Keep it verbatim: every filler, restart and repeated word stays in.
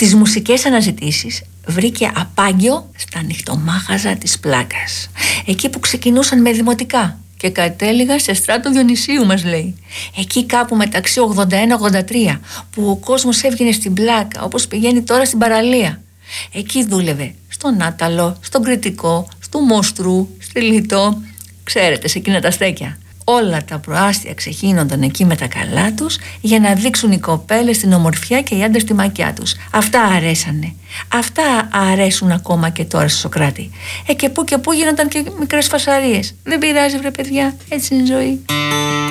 Τις μουσικές αναζητήσεις βρήκε απάγγιο στα νυχτομάχαζα της Πλάκας, εκεί που ξεκινούσαν με δημοτικά και κατέληγα σε Στράτο Διονυσίου, μας λέει. Εκεί κάπου μεταξύ ογδόντα ένα ογδόντα τρία, που ο κόσμος έβγαινε στην Πλάκα όπως πηγαίνει τώρα στην παραλία. Εκεί δούλευε στον Άταλο, στον Κρητικό, στο Μόστρου, στη Λιτό, ξέρετε, σε εκείνα τα στέκια. Όλα τα προάστια ξεχύνονταν εκεί με τα καλά τους για να δείξουν οι κοπέλες την ομορφιά και οι άντρες τη μακιά τους. Αυτά αρέσανε. Αυτά αρέσουν ακόμα και τώρα στο Σοκράτη. Ε, και που και που γίνονταν και μικρές φασαρίες. Δεν πειράζει, βρε παιδιά, έτσι είναι η ζωή.